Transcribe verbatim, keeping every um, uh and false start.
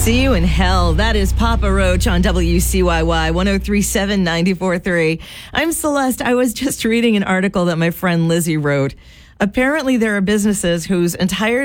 See you in hell. That is Papa Roach on W C Y Y one oh three point seven, ninety-four point three. I'm Celeste. I was just reading an article that my friend Lizzie wrote. Apparently, there are businesses whose entire